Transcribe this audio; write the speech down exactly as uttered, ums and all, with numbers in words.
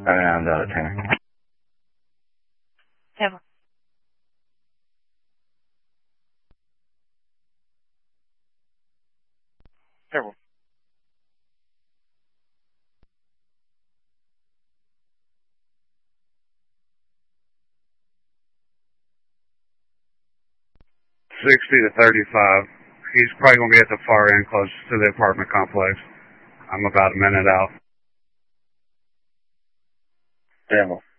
Around out of ten. Seven. Seven. Sixty to thirty-five. He's probably going to be at the far end, close to the apartment complex. I'm about a minute out. Demo.